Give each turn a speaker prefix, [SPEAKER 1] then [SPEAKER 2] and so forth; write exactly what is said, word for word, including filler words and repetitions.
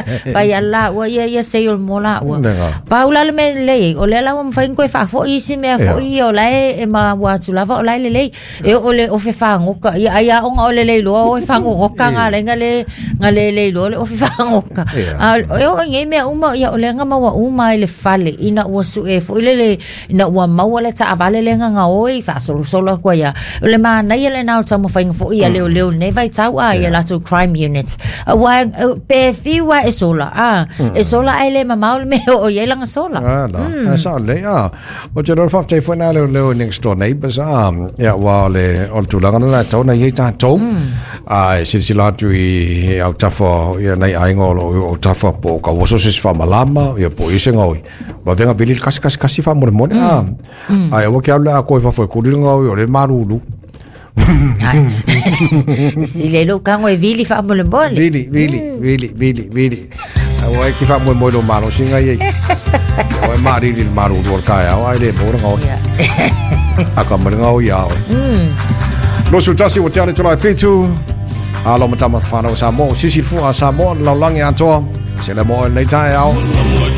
[SPEAKER 1] Fai ala ua ia ia sei o mola ua. Paula le me le o le la mo fai ko fa fo isi me fo i o lai e ma wa tulava o lai le le e o le o fe fa ngoka ia ia o nga o le le lo o fa ngoka nga le nga le nga le le lo o fe fa ngoka. A o ngai me uma ia o le nga ma wa uma le fale ina ua su e fo le le ina ua mau le ta avale le nga oi fa solo solo ko ia le ma na ia le na o tamo fai fo ia le le ne vai tau a ia la to crime units a wa pe fi wa e sola a e sola ai le ma mau me o ia langa sola
[SPEAKER 2] ah no sa le ah o te fa te fo na le le next door neighbors ah ia wa le o tu langa na to na ia ta to a si si la tu i au ta fo ia nei ai ngolo o ta fo po ka wo so se fa malama ia po ise ngoi va venga vili kas kas kas fa mo mo ah ai o ke habla ko fa fo ku ri ngoi o le marulu
[SPEAKER 1] si le lo kango e vili fa mo le bole
[SPEAKER 2] vili vili vili vili vili ai ki fa mo mo lo malo singa ye ai mari di maru do ka ya ai le mo ngo aka mo ngo ya lo su tasi o tane to la fitu alo mata ma fa no sa mo si si fu sa mo lo lang ya to se le mo nei ta ya